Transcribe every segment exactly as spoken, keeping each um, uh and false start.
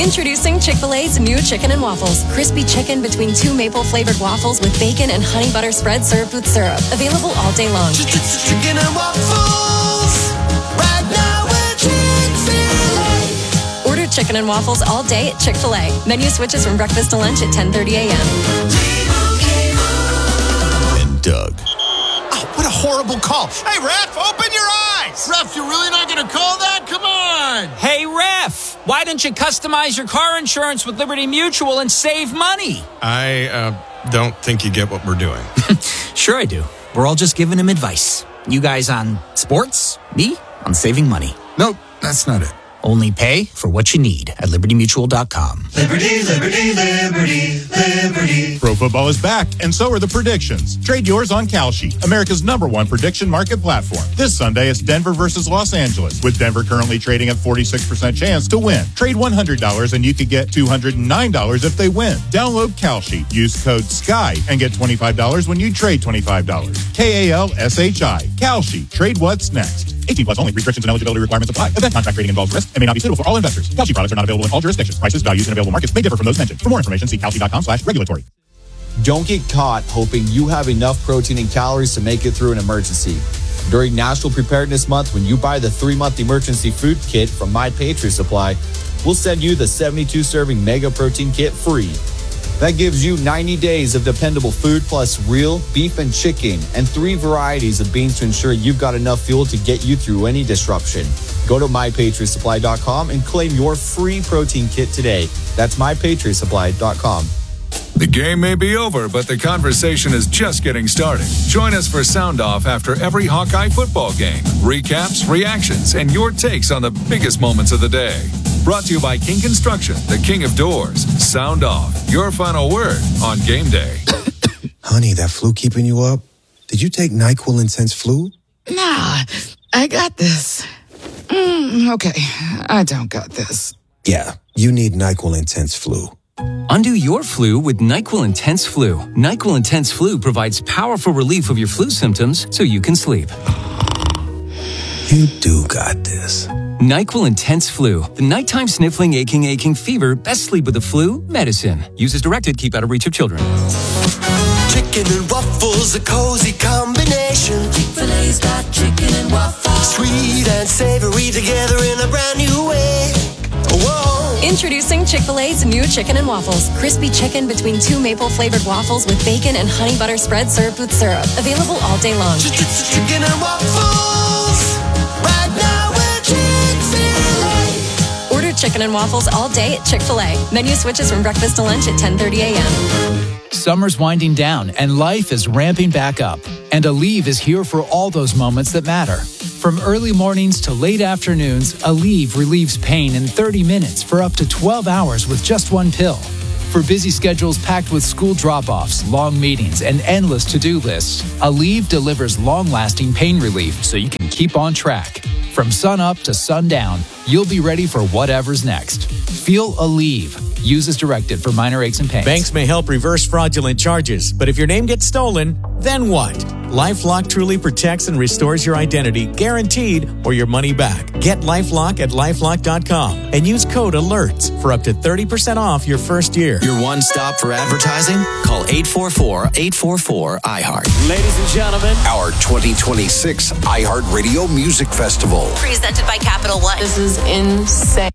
Introducing Chick-fil-A's new Chicken and Waffles. Crispy chicken between two maple-flavored waffles with bacon and honey butter spread served with syrup. Available all day long. Chicken and waffles. Right now at Chick-fil-A. Order Chicken and Waffles all day at Chick-fil-A. Menu switches from breakfast to lunch at ten thirty a.m. And Doug. Oh, what a horrible call. Hey, ref, open your eyes. Ref, you're really not going to call that? Come on. Hey, ref, why don't you customize your car insurance with Liberty Mutual and save money? I uh, don't think you get what we're doing. Sure I do. We're all just giving him advice. You guys on sports, me on saving money. Nope, that's not it. Only pay for what you need at liberty mutual dot com. Liberty, liberty, liberty, liberty. Pro football is back, and so are the predictions. Trade yours on Kalshi, America's number one prediction market platform. This Sunday, it's Denver versus Los Angeles, with Denver currently trading at forty-six percent chance to win. Trade one hundred dollars and you could get two hundred nine dollars if they win. Download Kalshi, use code SKY, and get twenty-five dollars when you trade twenty-five dollars. K A L S H I. Kalshi. Trade what's next. eighteen plus only. Restrictions and eligibility requirements apply. Event contract trading involves risk and may not be suitable for all investors. Kalshi products are not available in all jurisdictions. Prices, values, and available markets may differ from those mentioned. For more information, see kalshi.com slash regulatory. Don't get caught hoping you have enough protein and calories to make it through an emergency. During National Preparedness Month, when you buy the three-month emergency food kit from My Patriot Supply, we'll send you the seventy-two serving Mega Protein Kit free. That gives you ninety days of dependable food plus real beef and chicken and three varieties of beans to ensure you've got enough fuel to get you through any disruption. Go to my patriot supply dot com and claim your free protein kit today. That's my patriot supply dot com. The game may be over, but the conversation is just getting started. Join us for Sound Off after every Hawkeye football game. Recaps, reactions, and your takes on the biggest moments of the day. Brought to you by King Construction, the king of doors. Sound Off, your final word on game day. Honey, that flu keeping you up? Did you take NyQuil Intense Flu? Nah, I got this. Mm, okay, I don't got this. Yeah, you need NyQuil Intense Flu. Undo your flu with NyQuil Intense Flu. NyQuil Intense Flu provides powerful relief of your flu symptoms so you can sleep. You do got this. NyQuil Intense Flu. The nighttime sniffling, aching, aching fever. Best sleep with the flu medicine. Use as directed. Keep out of reach of children. Chicken and waffles, a cozy combination. Chick-fil-A's got chicken and waffles. Sweet and savory together in a brand new way. Whoa. Introducing Chick-fil-A's new Chicken and Waffles. Crispy chicken between two maple-flavored waffles with bacon and honey butter spread served with syrup. Available all day long. Chicken and waffles. Right now at Chick-fil-A. Order Chicken and Waffles all day at Chick-fil-A. Menu switches from breakfast to lunch at ten thirty a.m. Summer's winding down and life is ramping back up. And Aleve is here for all those moments that matter. From early mornings to late afternoons, Aleve relieves pain in thirty minutes for up to twelve hours with just one pill. For busy schedules packed with school drop-offs, long meetings, and endless to-do lists, Aleve delivers long-lasting pain relief so you can keep on track. From sun up to sundown, you'll be ready for whatever's next. Feel Aleve. Use as directed for minor aches and pains. Banks may help reverse fraudulent charges, but if your name gets stolen, then what? LifeLock truly protects and restores your identity, guaranteed, or your money back. Get LifeLock at lifelock dot com and use code ALERTS for up to thirty percent off your first year. Your one stop for advertising? Call eight four four, eight four four, I heart. Ladies and gentlemen, our twenty twenty-six iHeartRadio Music Festival. Presented by Capital One. This is insane.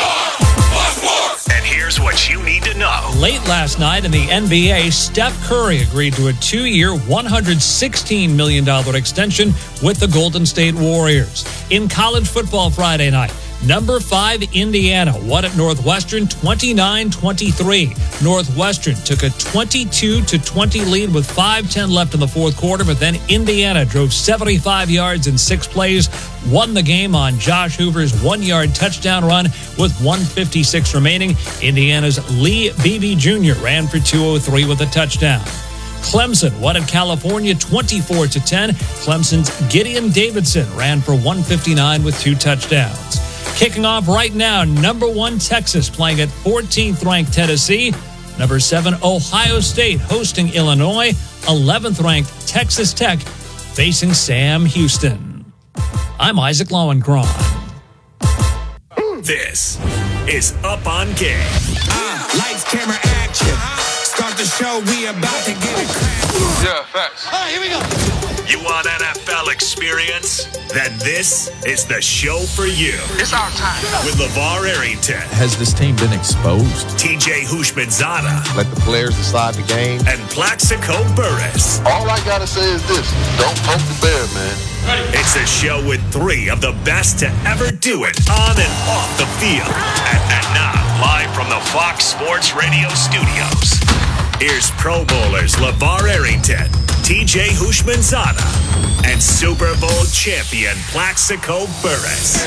And here's what you need to know. Late last night in the N B A, Steph Curry agreed to a two-year, one hundred sixteen million dollars extension with the Golden State Warriors. In college football Friday night, number five Indiana won at Northwestern twenty-nine twenty-three. Northwestern took a twenty-two to twenty lead with five ten left in the fourth quarter, but then Indiana drove seventy-five yards in six plays, won the game on Josh Hoover's one-yard touchdown run with one fifty-six remaining. Indiana's Lee Beebe Junior ran for two oh three with a touchdown. Clemson won at California twenty-four to ten. Clemson's Gideon Davidson ran for one fifty-nine with two touchdowns. Kicking off right now, number one Texas playing at fourteenth ranked Tennessee. Number seven Ohio State hosting Illinois. eleventh ranked Texas Tech facing Sam Houston. I'm Isaac Lowenkron. This is Up on Game. Uh, lights, camera, action. Start the show, we about to get it cracked. Yeah, facts. All right, here we go. You want N F L experience? Then this is the show for you. It's our time. With LeVar Arrington. Has this team been exposed? T J Houshmandzadeh. Let the players decide the game. And Plaxico Burress. All I gotta say is this: don't poke the bear, man. It's a show with three of the best to ever do it on and off the field. And, and now, live from the Fox Sports Radio studios, here's Pro Bowlers LeVar Arrington, T J Houshmandzadeh, and Super Bowl champion Plaxico Burress.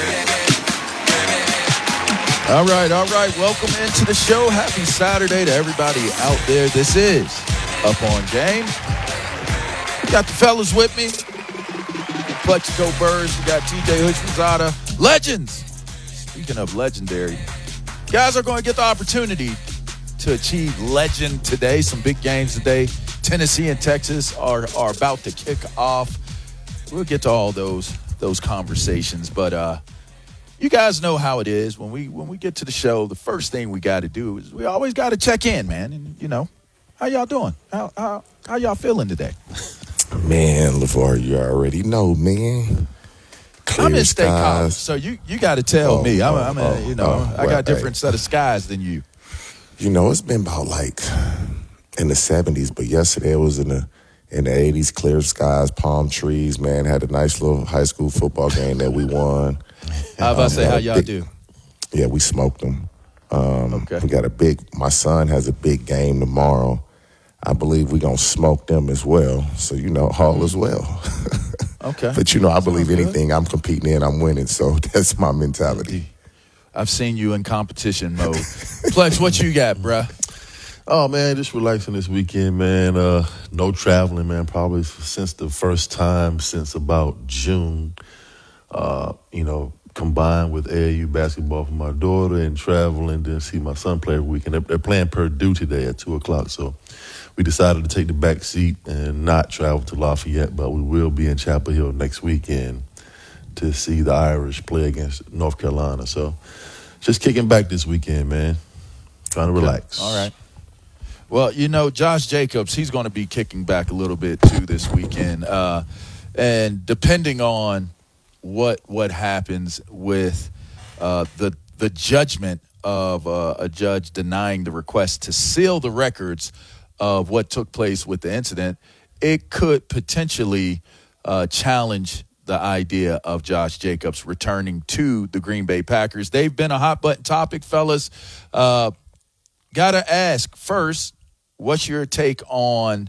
All right, all right. Welcome into the show. Happy Saturday to everybody out there. This is Up on Game. Got the fellas with me. Plaxico Burress. We got T J Houshmandzadeh. Legends. Speaking of legendary, guys are going to get the opportunity to achieve legend today. Some big games today. Tennessee and Texas are, are about to kick off. We'll get to all those those conversations, but uh, you guys know how it is. When we when we get to the show, the first thing we got to do is we always got to check in, man. And you know, how y'all doing? How how, how y'all feeling today? Man, LeVar, you already know, man. Clear I'm in State skies. College, so you you got to tell Oh, me. I'm, oh, I'm a, oh, you know, oh, I got well, a different hey. set of skies than you. You know, it's been about like in the seventies, but yesterday it was in the in the eighties, clear skies, palm trees, man. Had a nice little high school football game that we won. How about Um, say got how a y'all big- do? Yeah, we smoked them. Um, Okay. We got a big, my son has a big game tomorrow. I believe we're going to smoke them as well. So, you know, all is well. Okay. But, you know, I believe Sounds good. anything I'm competing in, I'm winning. So that's my mentality. I've seen you in competition mode. Plex, what you got, bruh? Oh, man, just relaxing this weekend, man. Uh, no traveling, man, probably since the first time since about June. Uh, you know, combined with A A U basketball for my daughter and traveling to see my son play every weekend. They're, they're playing Purdue today at two o'clock, so we decided to take the back seat and not travel to Lafayette, but we will be in Chapel Hill next weekend to see the Irish play against North Carolina. So just kicking back this weekend, man. Trying to relax. All right. Well, you know, Josh Jacobs, he's going to be kicking back a little bit, too, this weekend. Uh, and depending on what what happens with uh, the the judgment of uh, a judge denying the request to seal the records of what took place with the incident, it could potentially uh, challenge the idea of Josh Jacobs returning to the Green Bay Packers. They've been a hot-button topic, fellas. Uh, gotta ask first, what's your take on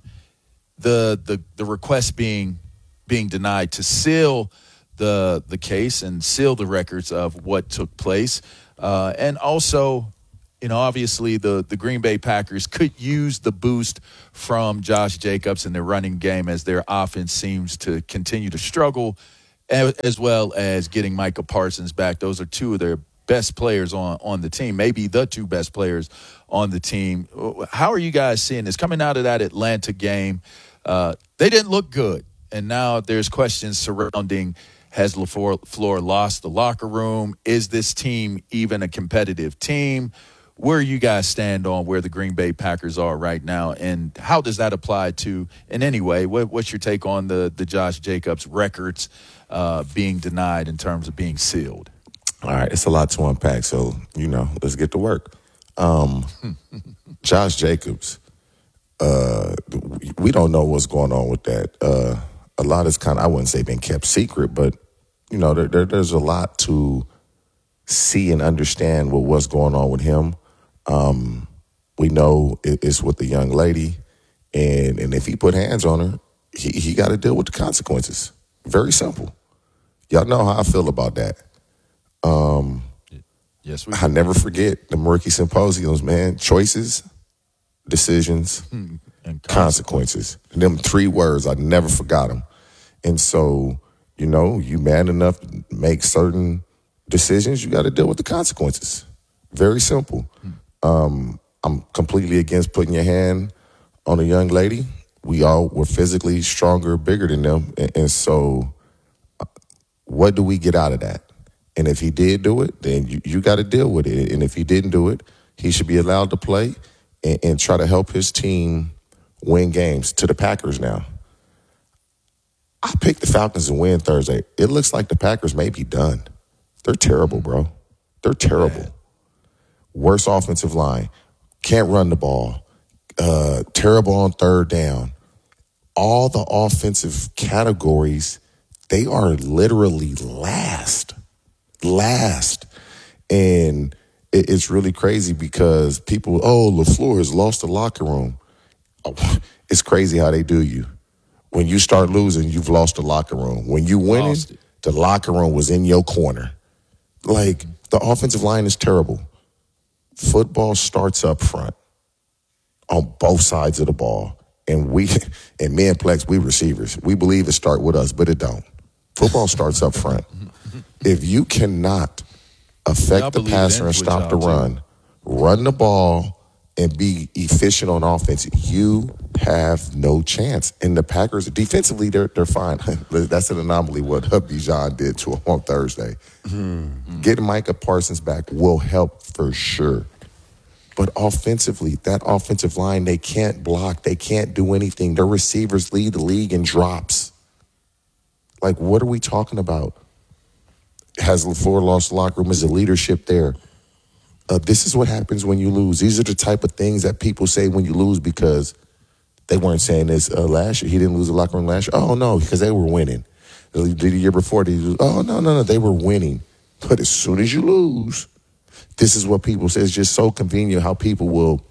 the the the request being being denied to seal the the case and seal the records of what took place, uh, and also, you know, obviously the the Green Bay Packers could use the boost from Josh Jacobs in their running game as their offense seems to continue to struggle, as, as well as getting Micah Parsons back. Those are two of their best players on, on the team, maybe the two best players on the team. How are you guys seeing this? Coming out of that Atlanta game, uh, they didn't look good. And now there's questions surrounding, has LaFleur lost the locker room? Is this team even a competitive team? Where you guys stand on where the Green Bay Packers are right now, and how does that apply to, in any way, what, what's your take on the, the Josh Jacobs records uh, being denied in terms of being sealed? All right, it's a lot to unpack, so, you know, let's get to work. Um, Josh Jacobs, uh, we don't know what's going on with that. Uh, a lot is kind of, I wouldn't say been kept secret, but, you know, there, there, there's a lot to see and understand what what's going on with him. Um, we know it, it's with the young lady, and, and if he put hands on her, he, he got to deal with the consequences. Very simple. Y'all know how I feel about that. Um, yes, we I never forget the Murky Symposiums, man. Choices, decisions, and consequences. Them three words, I never forgot them. And so, you know, you man enough to make certain decisions, you got to deal with the consequences. Very simple. Um, I'm completely against putting your hand on a young lady. We all were physically stronger, bigger than them. And, and so what do we get out of that? And if he did do it, then you, you got to deal with it. And if he didn't do it, he should be allowed to play and, and try to help his team win games. To the Packers now. I picked the Falcons to win Thursday. It looks like the Packers may be done. They're terrible, bro. They're terrible. Man. Worst offensive line. Can't run the ball. Uh, terrible on third down. All the offensive categories, they are literally last. Last. And it, it's really crazy because people, oh, LaFleur has lost the locker room. Oh, it's crazy how they do you. When you start losing, you've lost the locker room. When you winning, the locker room was in your corner. Like, the offensive line is terrible. Football starts up front on both sides of the ball. And we, and me and Plex, we receivers. We believe it start with us, but it don't. Football starts up front. If you cannot affect the passer and stop the run, run the ball, and be efficient on offense, you have no chance. And the Packers, defensively, they're they're fine. That's an anomaly what Bijan did to him on Thursday. Mm-hmm. Getting Micah Parsons back will help for sure. But offensively, that offensive line, they can't block. They can't do anything. Their receivers lead the league in drops. Like, what are we talking about? Has LaFleur lost the locker room? Is the leadership there? Uh, this is what happens when you lose. These are the type of things that people say when you lose because they weren't saying this uh, last year. He didn't lose the locker room last year. Oh, no, because they were winning. The, the year before, they lose. Oh, no, no, no, they were winning. But as soon as you lose, this is what people say. It's just so convenient how people will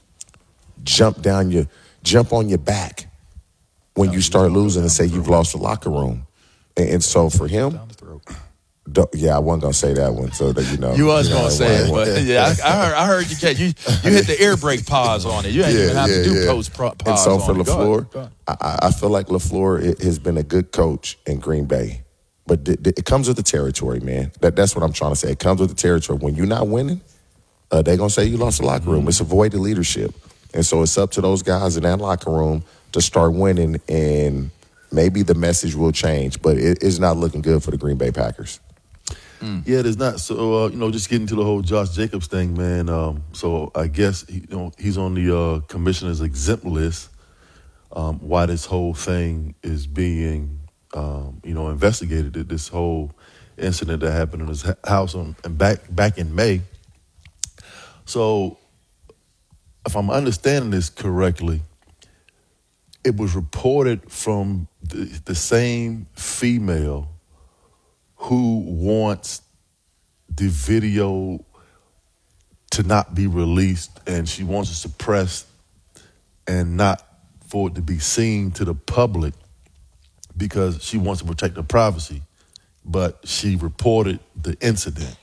jump down your, jump on your back when you start losing and say you've lost the locker room. And, and so for him, yeah, I wasn't gonna say that one, so that you know. You was you gonna know, say it, but yeah, I, I heard. I heard you. Can, you you hit the air brake pause on it. You ain't yeah, even have yeah, to do yeah. post pause. And so for on it. LaFleur, Go ahead, go ahead. I, I feel like LaFleur has been a good coach in Green Bay, but th- th- it comes with the territory, man. That that's what I'm trying to say. It comes with the territory. When you're not winning, uh, they're gonna say you lost the locker room. Mm-hmm. It's avoided leadership, and so it's up to those guys in that locker room to start winning, and maybe the message will change. But it, it's not looking good for the Green Bay Packers. Yeah, it is not. So, uh, you know, just getting to the whole Josh Jacobs thing, man. Um, so I guess he, you know, he's on the uh, commissioner's exempt list. Um, why this whole thing is being, um, you know, investigated. This whole incident that happened in his house on, and back back in May. So, if I'm understanding this correctly, it was reported from the, the same female who wants the video to not be released, and she wants to suppress and not for it to be seen to the public because she wants to protect her privacy. But she reported the incident.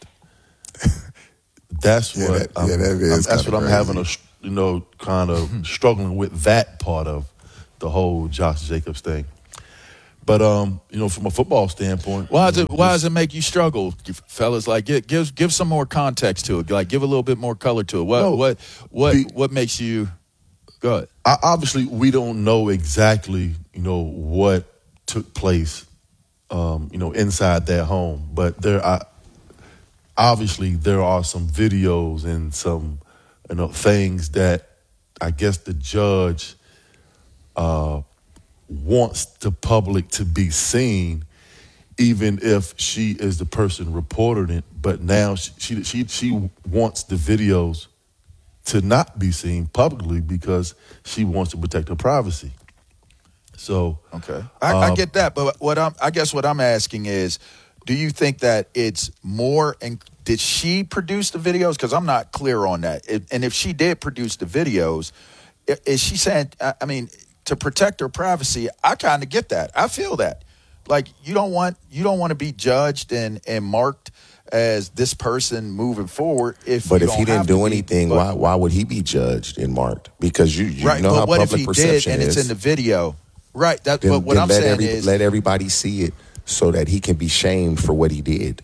That's Yeah, what that- I'm, yeah, that is I'm- that's kinda what I'm having a crazy. you know kind of struggling with that part of the whole Josh Jacobs thing. But um, you know, from a football standpoint, Why does you it know, Why this- does it make you struggle, fellas? Like, give give, give some more context to it. Like, give a little bit more color to it. What No, what what be- what makes you? Go ahead. I, obviously, we don't know exactly, you know, what took place, um, you know, inside that home. But there are obviously there are some videos and some, you know, things that I guess the judge uh, wants the public to be seen, even if she is the person reporting it. But now she she she, she wants the videos to not be seen publicly because she wants to protect her privacy. So Okay, I, I um, get that, but what I'm I guess what I'm asking is, do you think that it's more? And did she produce the videos? Because I'm not clear on that. It, and if she did produce the videos, i- is she saying? I I mean, to protect her privacy, I kind of get that. I feel that. Like, you don't want you don't want to be judged and and marked as this person moving forward. If But you if he don't have didn't do to be. anything, But- why why would he be judged and marked? Because you, you right, know but how what public if he did perception and is. it's in the video? Right. That, then, but what then I'm let saying every- is, let everybody see it so that he can be shamed for what he did.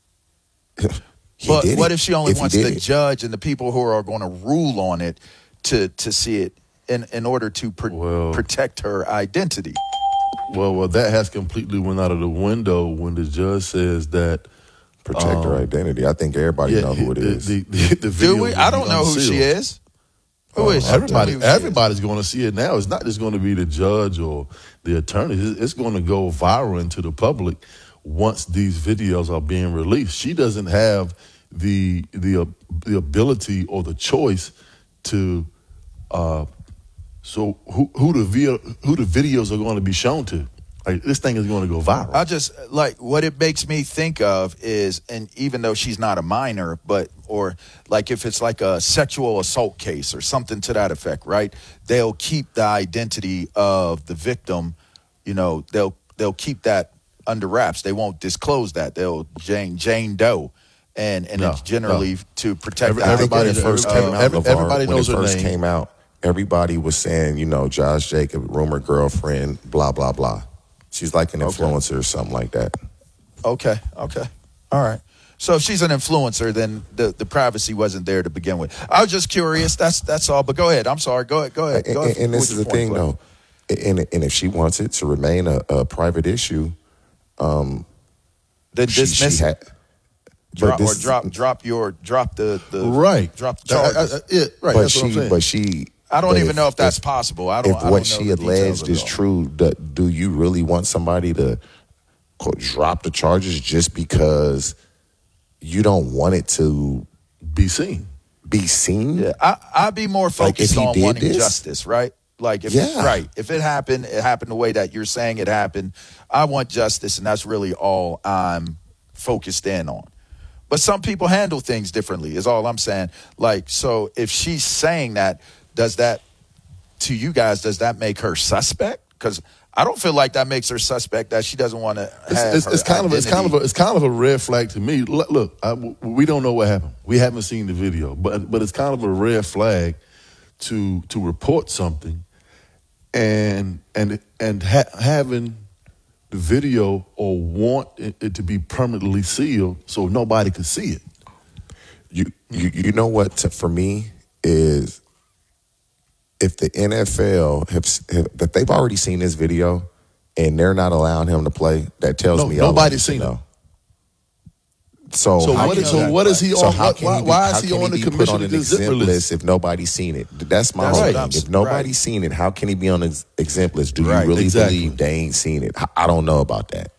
He but did what it. if she only If he wants did the it. judge and the people who are going to rule on it to to see it in in order to pr- protect her identity? Well, well, that has completely went out of the window when the judge says that Protect her Um, identity. I think everybody yeah, know who it the- is. the- the- the Do video we? will I be don't know who she unsealed. is. Who is she? Everybody, Tell me who she is. everybody's going to see it now. It's not just going to be the judge or the attorney. It's, it's going to go viral into the public once these videos are being released. She doesn't have the the uh, the ability or the choice to. Uh, so who who the video, who the videos are going to be shown to? Like, this thing is going to go viral. I just like what it makes me think of is, and even though she's not a minor, but or like if it's like a sexual assault case or something to that effect, right? They'll keep the identity of the victim, you know, they'll they'll keep that under wraps. They won't disclose that. They'll Jane Jane Doe, and and No, it's generally no. to protect Every- the everybody when it first uh, came out, every- LeVar, everybody knows when her it first name. came out, everybody was saying, you know, Josh Jacob, rumored girlfriend, blah blah blah. She's like an influencer or something like that. Okay, okay. All right. So if she's an influencer, then the, the privacy wasn't there to begin with. I was just curious. That's that's all. But go ahead. I'm sorry. Go ahead. Go ahead. And, Go ahead. and, and this What's is your the point, thing, Clay? though. And, and if she wants it to remain a, a private issue, um, Then she- dismiss she it. had- but Drop, or this- drop drop your drop the, the Right. drop the I- I- charges. I- yeah, right. but That's she, what I'm saying. but she. I don't but even know if that's possible. I don't. If I don't what know she the details alleged of is it all. true, do, do you really want somebody to quote, drop the charges just because you don't want it to be seen? Be seen? Yeah, I I'd be more Like, if focused he on did wanting this? justice, right? Like if Yeah. right, if it happened, it happened the way that you're saying it happened. I want justice, and that's really all I'm focused in on. But some people handle things differently, is all I'm saying. Like, so if she's saying that, does that, to you guys, does that make her suspect? Because I don't feel like that makes her suspect that she doesn't want to have It's, it's, her it's kind of it's kind of a, identity. it's kind of a red flag to me. Look, look I, we don't know what happened. We haven't seen the video, but but it's kind of a red flag to to report something and and and ha- having the video or want it, it to be permanently sealed so nobody could see it. You you you know what to, for me is if the N F L have, have that they've already seen this video and they're not allowing him to play, that tells No, me all I nobody's need to seen know. So So how what can is- so he- what is he so on- how why- can why- he be- why is how he can on the be put commission on an exempt exempt list? list if nobody's seen it? That's my That's whole right. thing. I'm- If nobody's right. seen it, how can he be on an exempt list? Do you Right, really exactly. believe they ain't seen it? I, I don't know about that.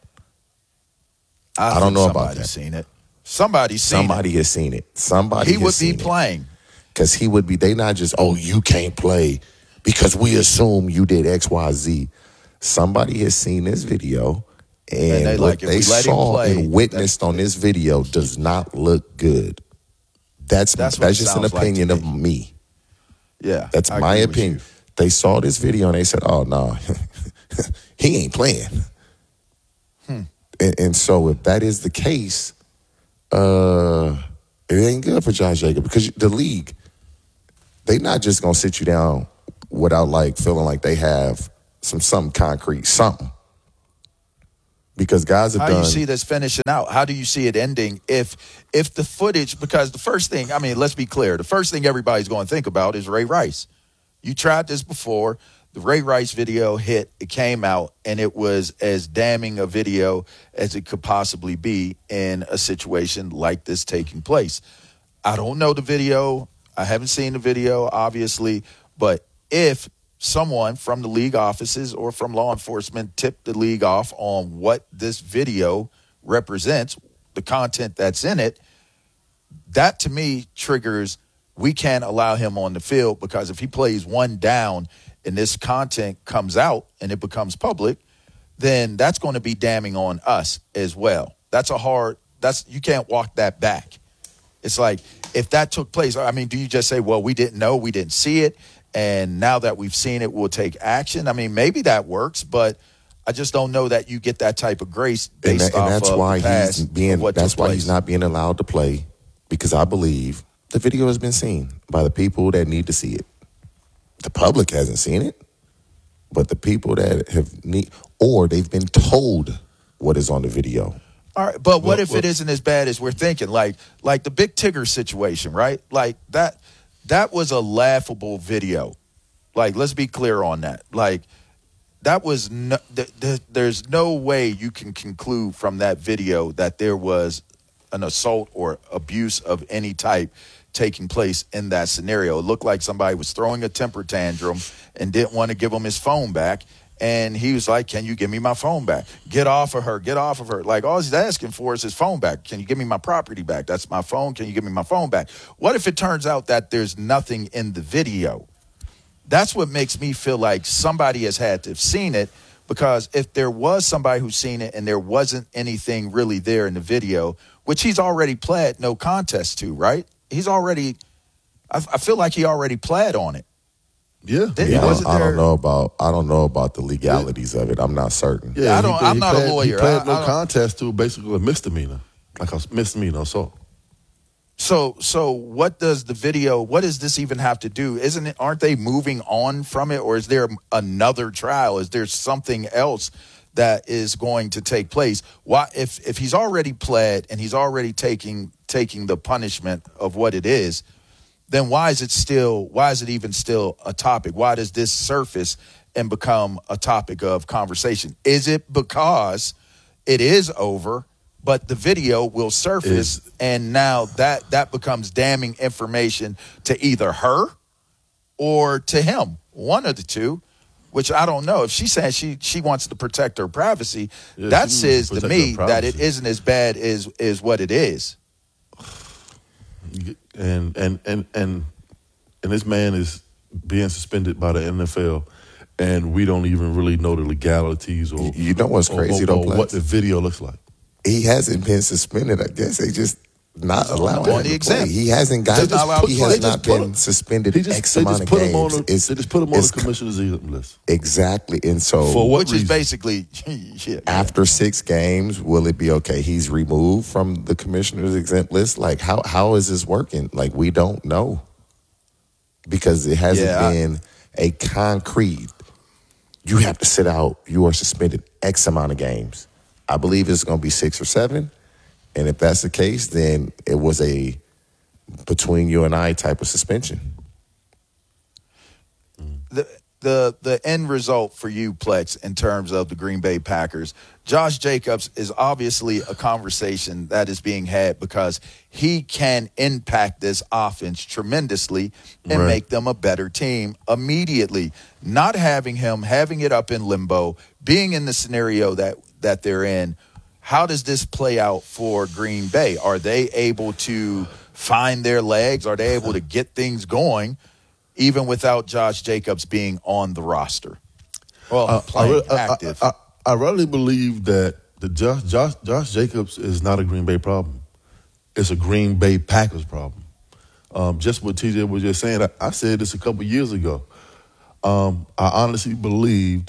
I, I don't think know about somebody's that. seen it. Somebody's seen Somebody has seen it. Somebody it. He has would be seen it. playing. Because he would be, they not just, oh, you can't play because we assume you did X, Y, Z. Somebody has seen this video and, And they what like, if they we let him saw play, and witnessed on this video does not look good. That's That's that's, what it just an sounds like opinion to of me. Yeah. That's I my agree with opinion. you. They saw this video and they said, oh, no, he ain't playing. Hmm. And, and so if that is the case, uh, it ain't good for Josh Jacobs because the league, they not just gonna sit you down without like feeling like they have some something concrete, something. Because guys have How do done. you see this finishing out? How do you see it ending if if the footage? Because the first thing, I mean, let's be clear. The first thing everybody's going to think about is Ray Rice. You tried this before. The Ray Rice video hit. It came out, and it was as damning a video as it could possibly be in a situation like this taking place. I don't know the video. I haven't seen the video, obviously. But if someone from the league offices or from law enforcement tipped the league off on what this video represents, the content that's in it, that to me triggers we can't allow him on the field because if he plays one down and this content comes out and it becomes public, then that's going to be damning on us as well. That's a hard, that's, you can't walk that back. It's like, if that took place, I mean, do you just say, well, we didn't know, we didn't see it, and now that we've seen it, we'll take action? I mean, maybe that works, but I just don't know that you get that type of grace and, based that- and off that's of why the past he's of being. what That's took why place. he's not being allowed to play because I believe the video has been seen by the people that need to see it. The public hasn't seen it, but the people that have need or they've been told what is on the video. All right, but what Well, if well- it isn't as bad as we're thinking? Like, like the Big Tigger situation, right? Like that, that was a laughable video. Like, let's be clear on that. Like, that was no, th- th- there's no way you can conclude from that video that there was an assault or abuse of any type taking place in that scenario. It looked like somebody was throwing a temper tantrum and didn't want to give him his phone back. And he was like, can you give me my phone back? Get off of her. Get off of her. Like, all he's asking for is his phone back. Can you give me my property back? That's my phone. Can you give me my phone back? What if it turns out that there's nothing in the video? That's what makes me feel like somebody has had to have seen it, because if there was somebody who's seen it and there wasn't anything really there in the video, which he's already pled no contest to, right? He's already, I, I feel like he already pled on it. Yeah, yeah I, don't, I don't know about I don't know about the legalities yeah. of it. I'm not certain. Yeah, I don't. He, I'm he not pled, a lawyer. He pled I, no I contest to basically a misdemeanor, like a misdemeanor assault. So, so what does the video? What does this even have to do? Isn't it? Aren't they moving on from it, or is there another trial? Is there something else that is going to take place? Why, if if he's already pled and he's already taking taking the punishment of what it is, then why is it still, why is it even still a topic? Why does this surface and become a topic of conversation? Is it because it is over, but the video will surface is, and now that, that becomes damning information to either her or to him, one of the two, which I don't know. If she's saying she, she wants to protect her privacy, yeah, that says to, to me that it isn't as bad as, as what it is. And and and and and this man is being suspended by the N F L, and we don't even really know the legalities or you know what's crazy or, though, or what the video looks like. He hasn't been suspended. I guess they just not allowed no, him to play. He hasn't got. Not he has not been him, suspended just, X amount of put games. Him on a, it's, they just put him on the commissioner's list. Exactly, and so for what which reason? is basically yeah, after six games, will it be okay? He's removed from the commissioner's exempt list. Like how how is this working? Like we don't know because it hasn't yeah, been I, a concrete. You have to sit out. You are suspended X amount of games. I believe it's going to be six or seven. And if that's the case, then it was a between you and I type of suspension. The the the end result for you, Plex, in terms of the Green Bay Packers, Josh Jacobs is obviously a conversation that is being had because he can impact this offense tremendously and right. make them a better team immediately. Not having him, having it up in limbo, being in the scenario that that they're in. How does this play out for Green Bay? Are they able to find their legs? Are they able to get things going even without Josh Jacobs being on the roster? Well, uh, playing I, active. I, I, I really believe that the Josh, Josh, Josh Jacobs is not a Green Bay problem. It's a Green Bay Packers problem. Um, just what T J was just saying, I, I said this a couple years ago. Um, I honestly believed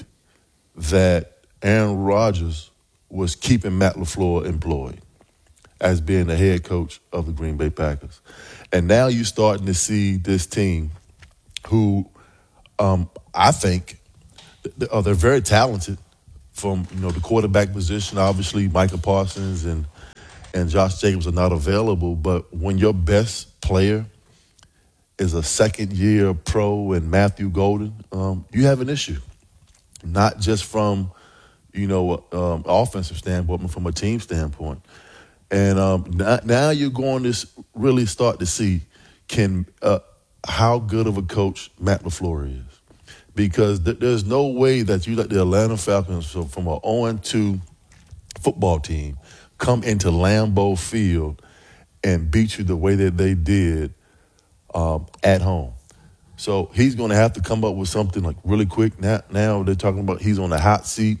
that Aaron Rodgers was keeping Matt LaFleur employed as being the head coach of the Green Bay Packers. And now you're starting to see this team who um, I think uh, they're very talented from, you know, the quarterback position. Obviously, Micah Parsons and, and Josh Jacobs are not available. But when your best player is a second-year pro and Matthew Golden, um, you have an issue. Not just from you know, um, offensive standpoint, but from a team standpoint. And um, now, now you're going to really start to see can uh, how good of a coach Matt LaFleur is. Because th- there's no way that you let the Atlanta Falcons, so from an oh and two football team, come into Lambeau Field and beat you the way that they did um, at home. So he's going to have to come up with something like really quick. Now, now they're talking about he's on the hot seat.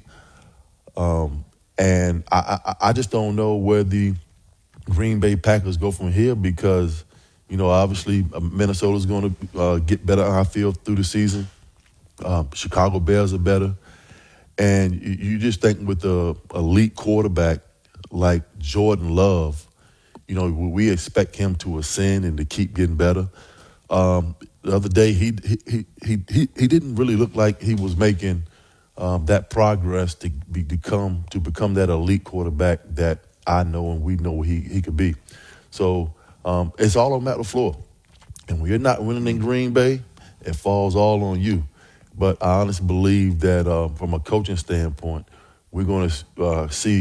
Um, and I, I, I just don't know where the Green Bay Packers go from here because, you know, obviously Minnesota's going to uh, get better, I feel, through the season. Um, Chicago Bears are better. And you, you just think with the elite quarterback like Jordan Love, you know, we expect him to ascend and to keep getting better. Um, the other day, he, he, he, he, he didn't really look like he was making – Um, that progress to be, become to become that elite quarterback that I know and we know he he could be. So um, it's all on Matt LaFleur. And when you're not winning in Green Bay, it falls all on you. But I honestly believe that uh, from a coaching standpoint, we're going to uh, see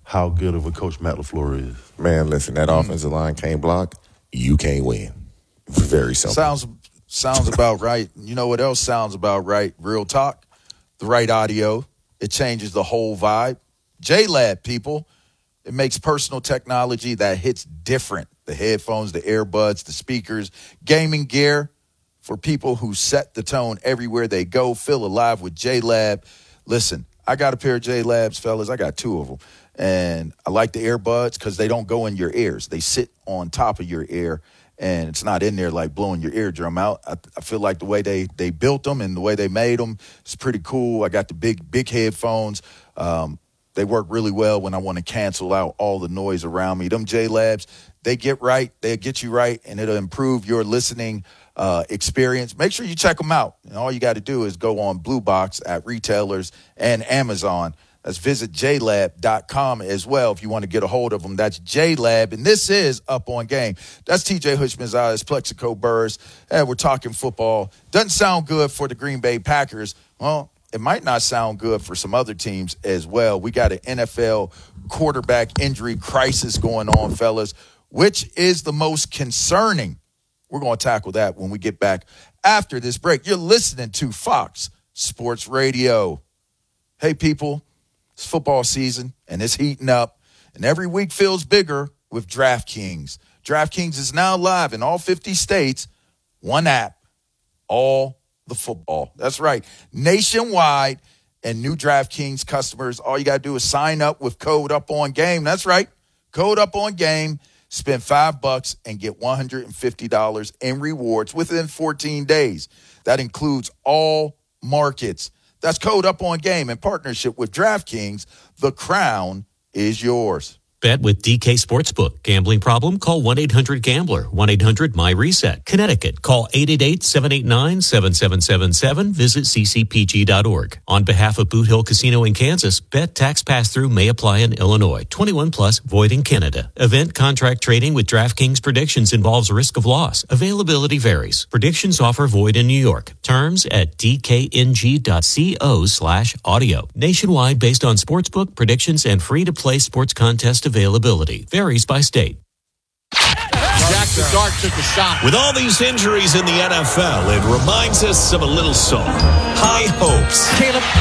how good of a coach Matt LaFleur is. Man, listen, that mm. offensive line can't block, you can't win. Very simple. Sounds sounds about right. You know what else sounds about right? Real talk, the right audio. It changes the whole vibe. J-Lab, people. It makes personal technology that hits different. The headphones, the earbuds, the speakers, gaming gear for people who set the tone everywhere they go. Feel alive with J-Lab. Listen, I got a pair of J-Labs, fellas. I got two of them. And I like the earbuds because they don't go in your ears. They sit on top of your ear, and it's not in there like blowing your eardrum out. I, I feel like the way they, they built them and the way they made them is pretty cool. I got the big, big headphones. Um, they work really well when I want to cancel out all the noise around me. Them J-Labs, they get right. They'll get you right, and it'll improve your listening uh, experience. Make sure you check them out. And all you got to do is go on Blue Box at retailers and Amazon. Let's visit j lab dot com as well if you want to get a hold of them. That's J-Lab, and this is Up on Game. That's T J Hushmanzadeh, Plexico Burrs, and we're talking football. Doesn't sound good for the Green Bay Packers. Well, it might not sound good for some other teams as well. We got an N F L quarterback injury crisis going on, fellas. Which is the most concerning? We're going to tackle that when we get back after this break. You're listening to Fox Sports Radio. Hey, people. It's football season, and it's heating up, and every week feels bigger with DraftKings. DraftKings is now live in all fifty states, one app, all the football. That's right, nationwide, and new DraftKings customers, all you got to do is sign up with code UPONGAME. That's right, code UPONGAME. Spend five bucks and get one hundred fifty dollars in rewards within fourteen days. That includes all markets. That's code Up On Game in partnership with DraftKings. The crown is yours. Bet with D K Sportsbook. Gambling problem? Call one eight hundred gambler. one eight hundred M Y reset. Connecticut. Call eight eight eight, seven eight nine, seven seven seven seven. Visit c c p g dot org. On behalf of Boot Hill Casino in Kansas, bet tax pass-through may apply in Illinois. twenty-one plus, void in Canada. Event contract trading with DraftKings Predictions involves risk of loss. Availability varies. Predictions offer void in New York. Terms at d k n g dot co slash audio. Nationwide based on sportsbook, predictions, and free-to-play sports contest availability. Varies by state. Jackson Dart took a shot. With all these injuries in the N F L, it reminds us of a little song. High hopes. Caleb